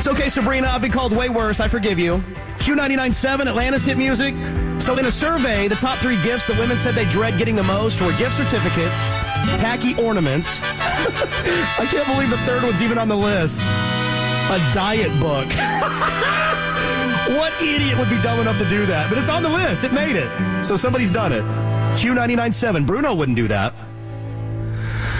It's okay, Sabrina. I've been called way worse. I forgive you. Q99.7, Atlanta's hit music. So in a survey, the top 3 gifts that women said they dread getting the most were gift certificates, tacky ornaments. I can't believe the third one's even on the list. A diet book. What idiot would be dumb enough to do that? But it's on the list. It made it. So somebody's done it. Q99.7. Bruno wouldn't do that.